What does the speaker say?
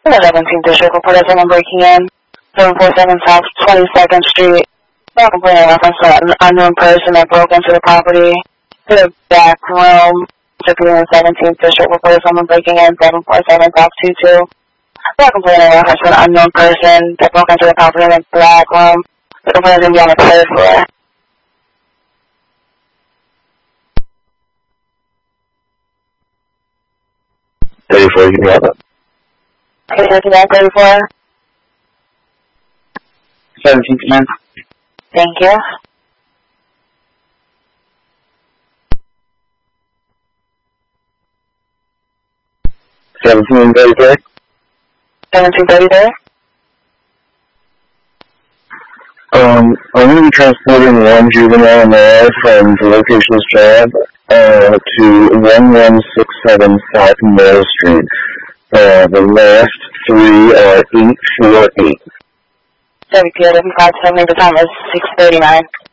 In the 17th District, report of someone breaking in, 747 South 22nd Street. No complaint in reference to an unknown person that broke into the property. To the back room, District in the 17th District, report of someone breaking in, 747 South 22. No complaint in reference to an unknown person that broke into the property in the back room. The complaint is going to be on the 3rd floor. You can have it. Okay, 34. 17 command. Thank you. Seventeen 1733. I'm going to be transporting one juvenile male from the location's job to 1167 South Mill Street. The last three are 848. Very good. If you 5 tell me the time is 6:39.